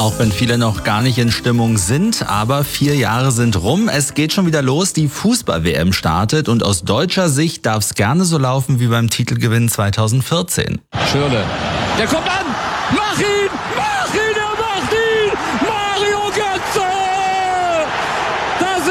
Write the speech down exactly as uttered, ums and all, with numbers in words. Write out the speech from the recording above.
Auch wenn viele noch gar nicht in Stimmung sind, aber vier Jahre sind rum. Es geht schon wieder los, die Fußball-W M startet und aus deutscher Sicht darf es gerne so laufen wie beim Titelgewinn zweitausendvierzehn. Schürrle, der kommt an! Mach ihn! Mach